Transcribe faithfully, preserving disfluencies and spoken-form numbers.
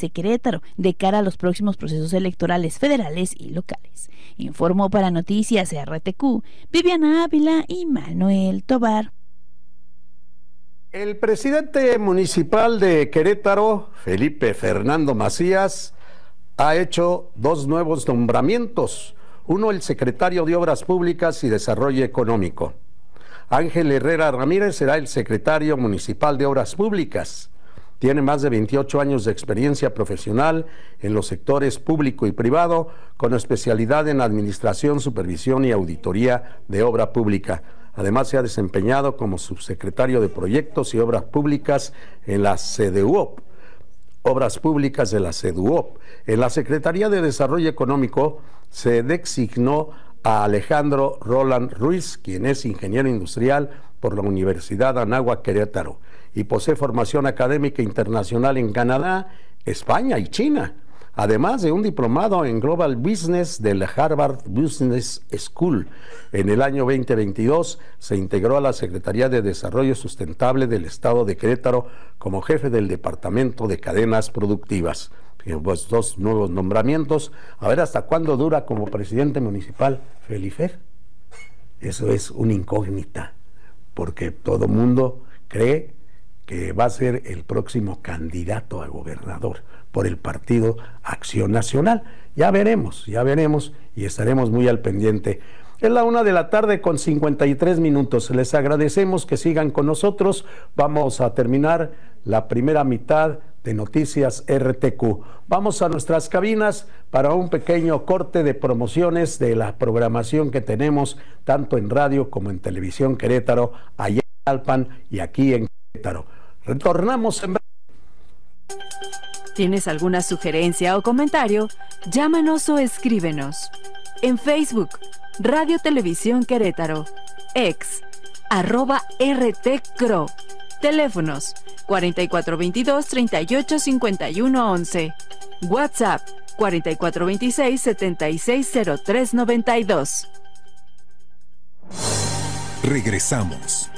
C Querétaro de cara a los próximos procesos electorales federales y locales. Informó para Noticias R T Q, Viviana Ávila y Manuel Tobar. El presidente municipal de Querétaro, Felipe Fernando Macías, ha hecho dos nuevos nombramientos. Uno, el secretario de Obras Públicas y Desarrollo Económico. Ángel Herrera Ramírez será el secretario municipal de Obras Públicas. Tiene más de veintiocho años de experiencia profesional en los sectores público y privado, con especialidad en administración, supervisión y auditoría de obra pública. Además, se ha desempeñado como subsecretario de Proyectos y Obras Públicas en la CEDUOP, Obras Públicas de la CEDUOP. En la Secretaría de Desarrollo Económico se designó a Alejandro Roland Ruiz, quien es ingeniero industrial por la Universidad Anáhuac Querétaro y posee formación académica internacional en Canadá, España y China, además de un diplomado en Global Business de la Harvard Business School. En el año veinte veintidós se integró a la Secretaría de Desarrollo Sustentable del Estado de Querétaro como jefe del Departamento de Cadenas Productivas. Pues dos nuevos nombramientos. A ver hasta cuándo dura como presidente municipal Felifer. Eso es una incógnita, porque todo mundo cree que va a ser el próximo candidato a gobernador por el partido Acción Nacional. Ya veremos, ya veremos y estaremos muy al pendiente. Es la una de la tarde con cincuenta y tres minutos. Les agradecemos que sigan con nosotros. Vamos a terminar la primera mitad de Noticias R T Q. Vamos a nuestras cabinas para un pequeño corte de promociones de la programación que tenemos tanto en radio como en televisión Querétaro, allá en Alpan y aquí en Querétaro. Retornamos en breve. ¿Tienes alguna sugerencia o comentario? Llámanos o escríbenos. En Facebook, Radio Televisión Querétaro. Ex, arroba R T C R O. Teléfonos cuarenta y cuatro veintidós, treinta y ocho cincuenta y uno once. WhatsApp cuarenta y cuatro veintiséis, setenta y seis cero tres noventa y dos. Regresamos.